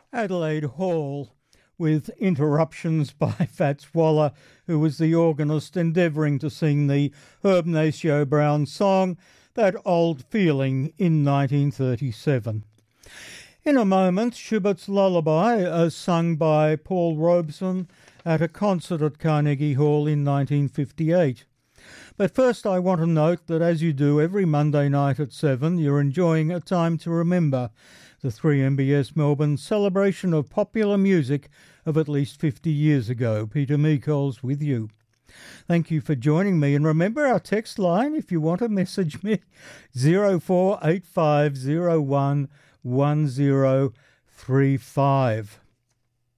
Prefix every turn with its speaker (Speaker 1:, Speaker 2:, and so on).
Speaker 1: Adelaide Hall, with interruptions by Fats Waller, who was the organist endeavouring to sing the Herb Nacio Brown song, That Old Feeling, in 1937. In a moment, Schubert's Lullaby, as sung by Paul Robeson at a concert at Carnegie Hall in 1958. But first I want to note that, as you do every Monday night at 7, you're enjoying A Time to Remember, the 3MBS Melbourne celebration of popular music of at least 50 years ago. Peter Meikols with you. Thank you for joining me, and remember our text line if you want to message me, 0485011035.